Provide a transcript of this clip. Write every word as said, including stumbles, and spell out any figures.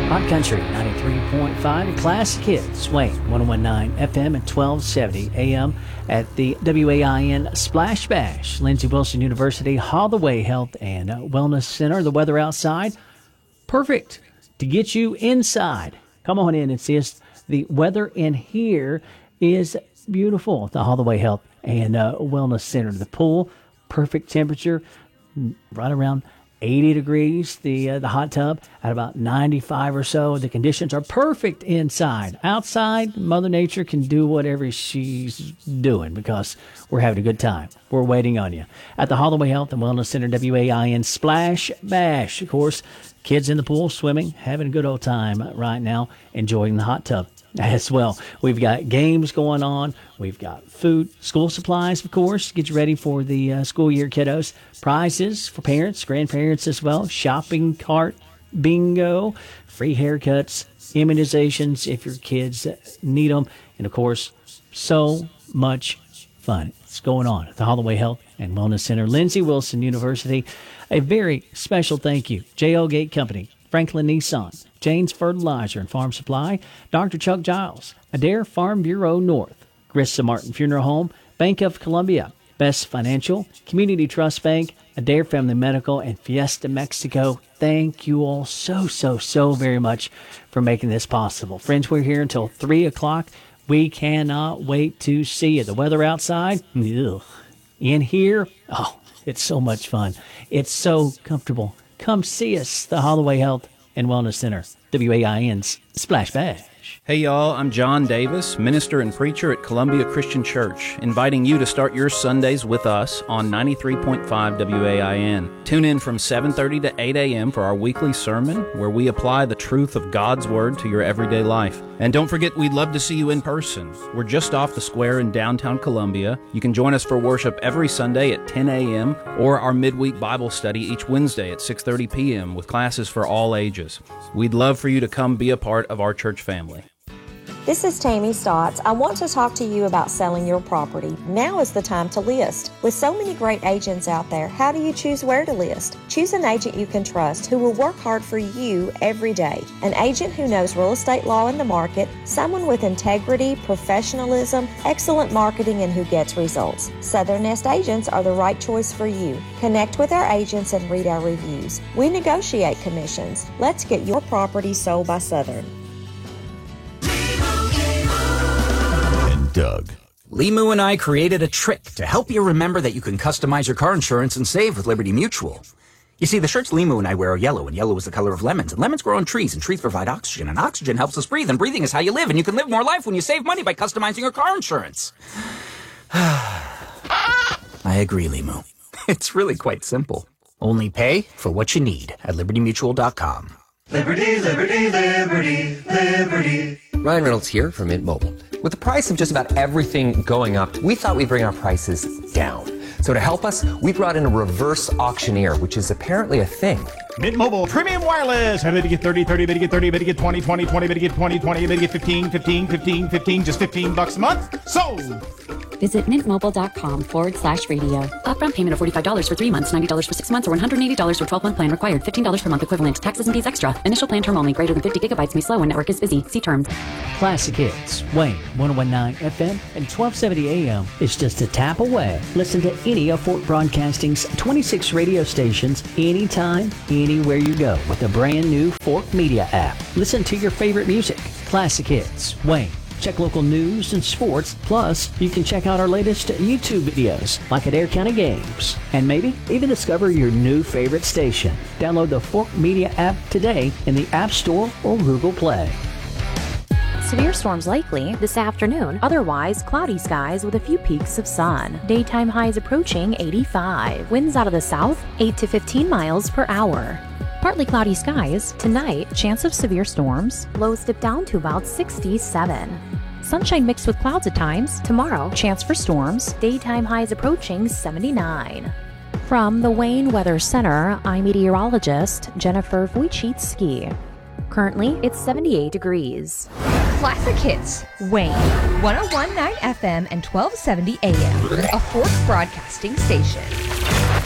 Hot Country ninety-three point five and Classic Hits, Wayne one oh one point nine F M and twelve seventy A M at the W A I N Splash Bash, Lindsey Wilson University, Holloway Health and Wellness Center. The weather outside, perfect to get you inside. Come on in and see us. The weather in here is beautiful. The Holloway Health and uh, Wellness Center. The pool, perfect temperature, right around eighty degrees, the uh, the hot tub at about ninety-five or so. The conditions are perfect inside. Outside, Mother Nature can do whatever she's doing because we're having a good time. We're waiting on you. At the Holloway Health and Wellness Center, W A I N Splash Bash. Of course, kids in the pool, swimming, having a good old time right now, enjoying the hot tub as well. We've got games going on. We've got food, school supplies, of course, get you ready for the uh, school year, kiddos. Prizes for parents, grandparents as well. Shopping cart, bingo, free haircuts, immunizations if your kids need them. And, of course, so much fun. It's going on at the Holloway Health and Wellness Center, Lindsey Wilson University. A very special thank you, J L Gate Company, Franklin Nissan, Jane's Fertilizer and Farm Supply, Doctor Chuck Giles, Adair Farm Bureau North, Grissa Martin Funeral Home, Bank of Columbia, Best Financial, Community Trust Bank, Adair Family Medical, and Fiesta Mexico. Thank you all so, so, so very much for making this possible. Friends, we're here until three o'clock. We cannot wait to see you. The weather outside, ugh. In here, oh, it's so much fun. It's so comfortable. Come see us, the Holloway Health and Wellness Center, W A I N's Splash Bash. Hey y'all, I'm John Davis, minister and preacher at Columbia Christian Church, inviting you to start your Sundays with us on ninety-three point five W A I N. Tune in from seven thirty to eight a.m. for our weekly sermon, where we apply the truth of God's Word to your everyday life. And don't forget, we'd love to see you in person. We're just off the square in downtown Columbia. You can join us for worship every Sunday at ten a.m. or our midweek Bible study each Wednesday at six thirty p.m. with classes for all ages. We'd love for you to come be a part of our church family. This is Tammy Stotts. I want to talk to you about selling your property. Now is the time to list. With so many great agents out there, how do you choose where to list? Choose an agent you can trust who will work hard for you every day. An agent who knows real estate law in the market, someone with integrity, professionalism, excellent marketing, and who gets results. Southern Nest Agents are the right choice for you. Connect with our agents and read our reviews. We negotiate commissions. Let's get your property sold by Southern. Doug. Limu and I created a trick to help you remember that you can customize your car insurance and save with Liberty Mutual. You see, the shirts Limu and I wear are yellow, and yellow is the color of lemons, and lemons grow on trees, and trees provide oxygen, and oxygen helps us breathe, and breathing is how you live, and you can live more life when you save money by customizing your car insurance. I agree, Limu. It's really quite simple. Only pay for what you need at liberty mutual dot com. Liberty, liberty, liberty, liberty. Ryan Reynolds here from Mint Mobile. With the price of just about everything going up, we thought we'd bring our prices down. So to help us, we brought in a reverse auctioneer, which is apparently a thing. Mint Mobile Premium Wireless. How did you get thirty, thirty, better get thirty, better get twenty, twenty, twenty, better get twenty, twenty, better get fifteen, fifteen, fifteen, fifteen, just fifteen bucks a month? Sold! Visit mintmobile.com forward slash radio. Upfront payment of forty-five dollars for three months, ninety dollars for six months, or one hundred eighty dollars for twelve-month plan required. fifteen dollars per month equivalent. Taxes and fees extra. Initial plan term only. Greater than fifty gigabytes may slow when network is busy. See terms. Classic Hits, Wayne one oh one point nine F M and twelve seventy A M is just a tap away. Listen to any of Fort Broadcasting's twenty-six radio stations anytime, anywhere you go with the brand new Fort Media app. Listen to your favorite music. Classic Hits, Wayne. Check local news and sports. Plus, you can check out our latest YouTube videos, like Adair County Games. And maybe even discover your new favorite station. Download the Fork Media app today in the App Store or Google Play. Severe storms likely this afternoon. Otherwise, cloudy skies with a few peaks of sun. Daytime highs approaching eighty-five. Winds out of the south, eight to fifteen miles per hour. Partly cloudy skies. Tonight, chance of severe storms. Lows dip down to about sixty-seven. Sunshine mixed with clouds at times. Tomorrow, chance for storms. Daytime highs approaching seventy-nine. From the Wayne Weather Center, I'm meteorologist Jennifer Wojcicki. Currently, it's seventy-eight degrees. Classic Hits, Wayne, one oh one point nine F M and twelve seventy A M, a Fork Broadcasting station.